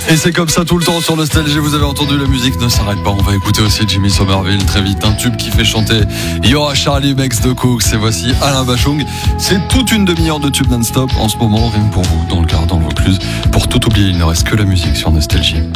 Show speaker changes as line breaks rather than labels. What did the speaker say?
Et c'est comme ça tout le temps sur Nostalgie. Vous avez entendu, la musique ne s'arrête pas. On va écouter aussi Jimmy Somerville très vite. Un tube qui fait chanter Il y aura Charlie Max de Cooks. Et voici Alain Bachung. C'est toute une demi-heure de tube non-stop en ce moment, rien que pour vous, dans le quart, dans le Vaucluse. Pour tout oublier, il ne reste que la musique sur Nostalgie.